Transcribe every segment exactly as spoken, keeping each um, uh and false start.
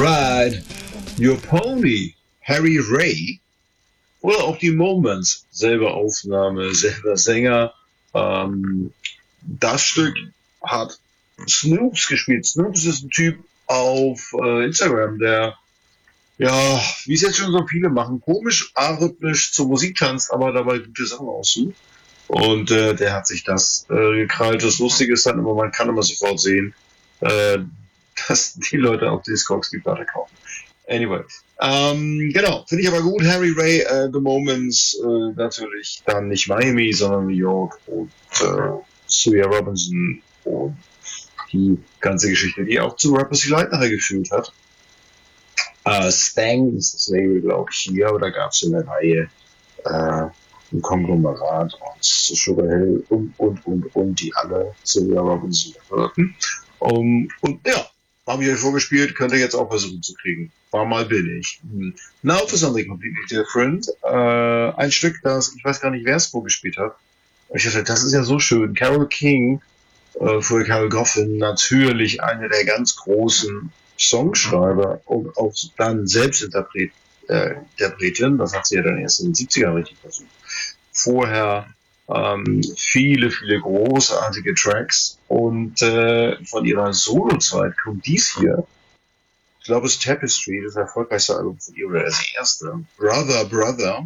Ride Your Pony, Harry Ray. Oder auch die Moments, selber Aufnahme, selber Sänger. Ähm, das Stück hat Snoops gespielt. Snoops ist ein Typ auf äh, Instagram, der, ja, wie es jetzt schon so viele machen, komisch, arrhythmisch zur Musik tanzt, aber dabei gute Sachen aussucht. Und äh, der hat sich das äh, gekrallt. Das Lustige ist dann immer, man kann immer sofort sehen, äh, dass die Leute auf Discogs die Platte kaufen. Anyway, ähm, genau, finde ich aber gut. Harry Ray, äh, The Moments, äh, natürlich dann nicht Miami, sondern New York und äh, Suya Robinson und die ganze Geschichte, die auch zu Rappers Delight nachher geführt hat. Äh, Stang ist das Label, glaube ich, hier, aber da gab es eine Reihe, äh, ein Konglomerat aus Sugar Hill und, und, und, und, die alle Suya Robinson hörten. Um, und ja, habe ich euch vorgespielt, könnt ihr jetzt auch versuchen zu kriegen. War mal billig. Hm. Now for something completely different. Äh, ein Stück, das, ich weiß gar nicht, wer es vorgespielt hat. Ich dachte, das ist ja so schön. Carole King, äh, für Carol Goffin, natürlich eine der ganz großen Songschreiber und auch dann Selbstinterpret, äh, Interpretin. Das hat sie ja dann erst in den siebziger richtig versucht. Vorher ähm, viele, viele großartige Tracks und äh, von ihrer Solo-Zeit kommt dies hier. Ich glaube, es ist Tapestry, das erfolgreichste Album von ihr, oder das erste. Brother, Brother.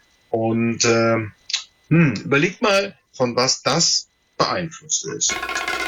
Und äh, hm, überlegt mal, von was das beeinflusst ist.